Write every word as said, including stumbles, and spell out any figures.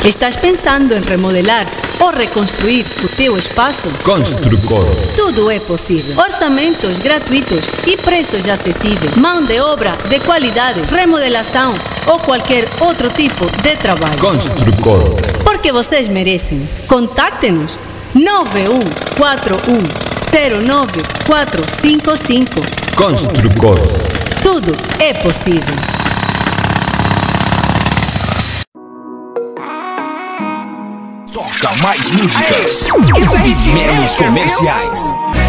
Estás pensando em remodelar ou reconstruir o teu espaço? Construcor. Tudo é possível. Orçamentos gratuitos e preços acessíveis. Mão de obra de qualidade, remodelação ou qualquer outro tipo de trabalho. Construcor. Porque vocês merecem. Contacte-nos nove um quatro um zero nove quatro cinco cinco. Construcor. Tudo é possível. Toca mais músicas e menos comerciais.